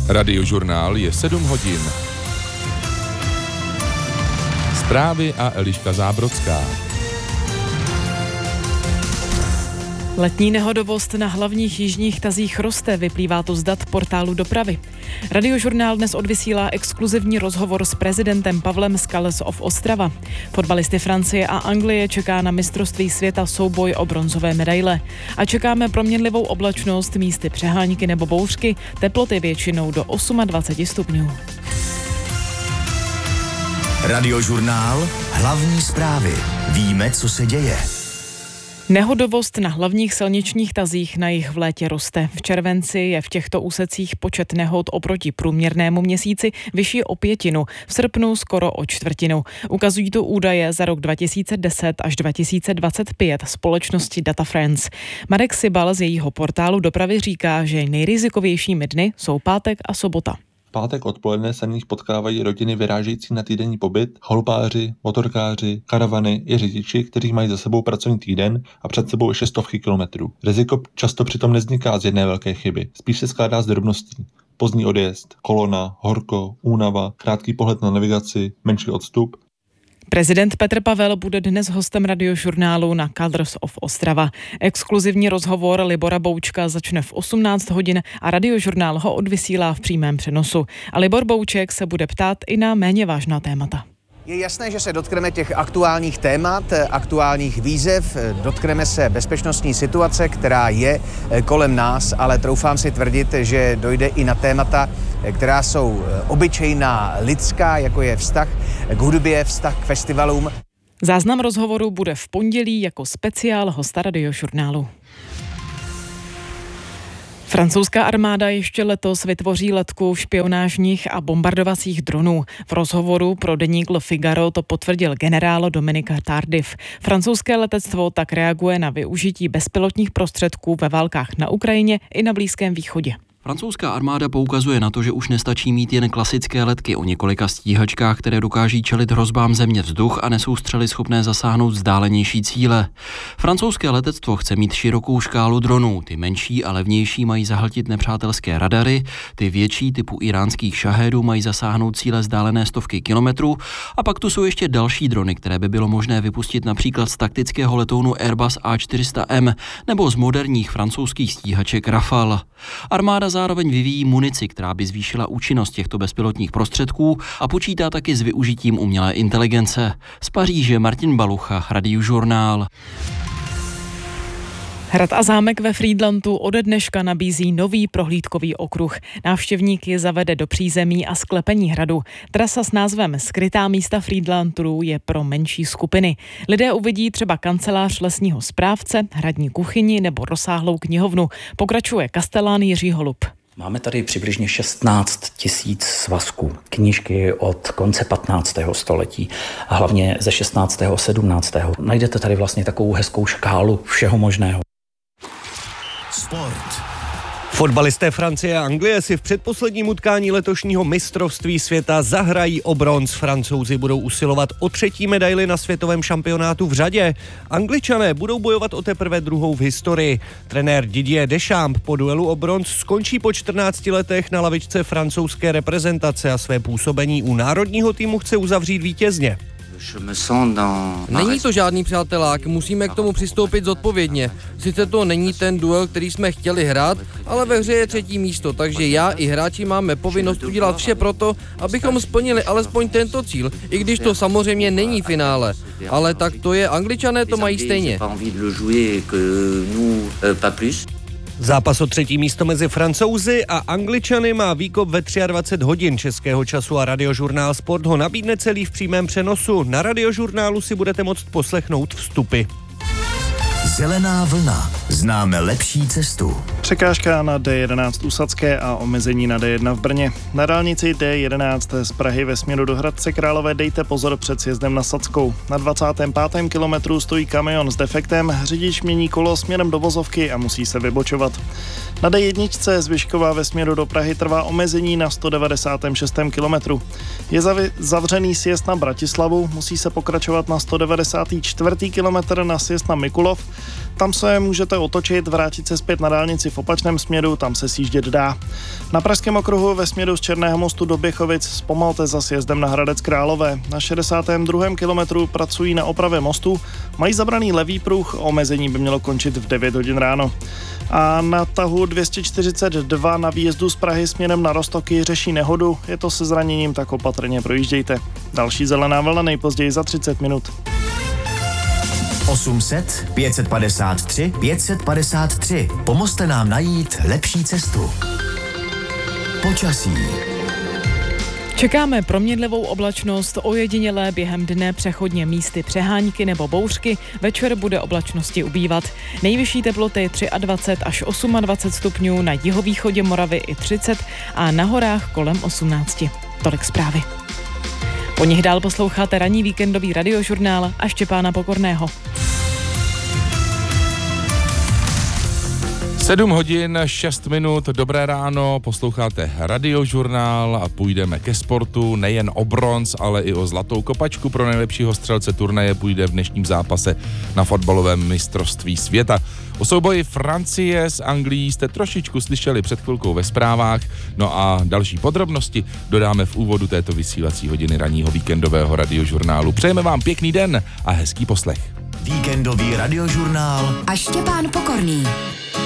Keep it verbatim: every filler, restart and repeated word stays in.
Radiožurnál je sedm hodin. Zprávy a Eliška Zábrodská. Letní nehodovost na hlavních jižních tazích roste, vyplývá to z dat portálu Dopravy. Radiožurnál dnes odvysílá exkluzivní rozhovor s prezidentem Pavlem Scales of Ostrava. Fotbalisty Francie a Anglie čeká na mistrovství světa souboj o bronzové medaile. A čekáme proměnlivou oblačnost, místy přehánky nebo bouřky, teploty většinou do dvacet osm stupňů. Radiožurnál, hlavní zprávy. Víme, co se děje. Nehodovost na hlavních silničních tazích na jih v létě roste. V červenci je v těchto úsecích počet nehod oproti průměrnému měsíci vyšší o pětinu, v srpnu skoro o čtvrtinu. Ukazují to údaje za rok dva tisíce deset až dva tisíce dvacet pět společnosti Data France. Marek Sibal z jejího portálu Dopravy říká, že nejrizikovějšími dny jsou pátek a sobota. V pátek odpoledne se v nich potkávají rodiny vyrážející na týdenní pobyt, chalupáři, motorkáři, karavany i řidiči, kteří mají za sebou pracovní týden a před sebou ještě stovky kilometrů. Riziko často přitom nevzniká z jedné velké chyby, spíš se skládá z drobností. Pozdní odjezd, kolona, horko, únava, krátký pohled na navigaci, menší odstup. Prezident Petr Pavel bude dnes hostem radiožurnálu na Colors of Ostrava. Exkluzivní rozhovor Libora Boučka začne v osmnáct hodin a radiožurnál ho odvysílá v přímém přenosu. A Libor Bouček se bude ptát i na méně vážná témata. Je jasné, že se dotkneme těch aktuálních témat, aktuálních výzev, dotkneme se bezpečnostní situace, která je kolem nás, ale troufám si tvrdit, že dojde i na témata, která jsou obyčejná, lidská, jako je vztah k hudbě, vztah k festivalům. Záznam rozhovoru bude v pondělí jako speciál hosta radiožurnálu. Francouzská armáda ještě letos vytvoří letku špionážních a bombardovacích dronů. V rozhovoru pro deník Le Figaro to potvrdil generál Dominique Tardif. Francouzské letectvo tak reaguje na využití bezpilotních prostředků ve válkách na Ukrajině i na Blízkém východě. Francouzská armáda poukazuje na to, že už nestačí mít jen klasické letky o několika stíhačkách, které dokáží čelit hrozbám země vzduch a nesou střely schopné zasáhnout vzdálenější cíle. Francouzské letectvo chce mít širokou škálu dronů. Ty menší a levnější mají zahltit nepřátelské radary, ty větší typu iránských šahedů mají zasáhnout cíle vzdálené stovky kilometrů a pak tu jsou ještě další drony, které by bylo možné vypustit například z taktického letounu Airbus A čtyři sta M nebo z moderních francouzských stíhaček Rafale. Armáda zároveň vyvíjí munici, která by zvýšila účinnost těchto bezpilotních prostředků a počítá taky s využitím umělé inteligence. Z Paříže Martin Balucha, Radiožurnál. Hrad a zámek ve Frýdlantu ode dneška nabízí nový prohlídkový okruh. Návštěvníky zavede do přízemí a sklepení hradu. Trasa s názvem Skrytá místa Frýdlantu je pro menší skupiny. Lidé uvidí třeba kancelář lesního správce, hradní kuchyni nebo rozsáhlou knihovnu. Pokračuje kastelán Jiří Holub. Máme tady přibližně šestnáct tisíc svazků, knížky od konce patnáctého století a hlavně ze šestnáctého a sedmnáctého Najdete tady vlastně takovou hezkou škálu všeho možného. Sport. Fotbalisté Francie a Anglie si v předposledním utkání letošního mistrovství světa zahrají o bronz. Francouzi budou usilovat o třetí medaili na světovém šampionátu v řadě. Angličané budou bojovat o teprve druhou v historii. Trenér Didier Deschamps po duelu o bronz skončí po čtrnácti letech na lavičce francouzské reprezentace a své působení u národního týmu chce uzavřít vítězně. Není to žádný přátelák, musíme k tomu přistoupit zodpovědně. Sice to není ten duel, který jsme chtěli hrát, ale ve hře je třetí místo, takže já i hráči máme povinnost udělat vše proto, abychom splnili alespoň tento cíl, i když to samozřejmě není finále. Ale tak to je, Angličané to mají stejně. Zápas o třetí místo mezi Francouzi a Angličany má výkop ve dvacet tři hodin českého času a Radiožurnál Sport ho nabídne celý v přímém přenosu. Na Radiožurnálu si budete moct poslechnout vstupy. Zelená vlna. Známe lepší cestu. Překážka na D jedenáct u Sadské a omezení na D jedna v Brně. Na dálnici D jedenáct z Prahy ve směru do Hradce Králové dejte pozor před sjezdem na Sadskou. Na dvacátém pátém kilometru stojí kamion s defektem, řidič mění kolo směrem do vozovky a musí se vybočovat. Na D jedna z Vyškova ve směru do Prahy trvá omezení na sto devadesátém šestém kilometru. Je zavi- zavřený sjezd na Bratislavu, musí se pokračovat na sto devadesátém čtvrtém kilometr na sjezd na Mikulov. Tam se můžete otočit, vrátit se zpět na dálnici v opačném směru, tam se sjíždět dá. Na pražském okruhu ve směru z Černého Mostu do Běchovic zpomalte za sjezdem na Hradec Králové. Na šedesátém druhém kilometru pracují na opravě mostu, mají zabraný levý pruh, omezení by mělo končit v devět hodin ráno. A na tahu dvě stě čtyřicet dva na výjezdu z Prahy směrem na Roztoky řeší nehodu, je to se zraněním, tak opatrně projíždějte. Další zelená vlna nejpozději za třicet minut. osm set pět set padesát tři pět set padesát tři. Pomozte nám najít lepší cestu. Počasí. Čekáme proměnlivou oblačnost, ojedinělé během dne přechodně místy přehánky nebo bouřky, večer bude oblačnosti ubývat. Nejvyšší teploty dvacet tři až dvacet osm stupňů, na jihovýchodě Moravy i třicet a na horách kolem osmnáct. Tolik zprávy. Po nich dál posloucháte ranní víkendový radiožurnál a Štěpána Pokorného. sedm hodin, šest minut, dobré ráno, posloucháte Radiožurnál a půjdeme ke sportu, nejen o bronz, ale i o zlatou kopačku pro nejlepšího střelce turnaje půjde v dnešním zápase na fotbalovém mistrovství světa. O souboji Francie s Anglií jste trošičku slyšeli před chvilkou ve zprávách, no a další podrobnosti dodáme v úvodu této vysílací hodiny ranního víkendového Radiožurnálu. Přejeme vám pěkný den a hezký poslech. Víkendový Radiožurnál a Štěpán Pokorný.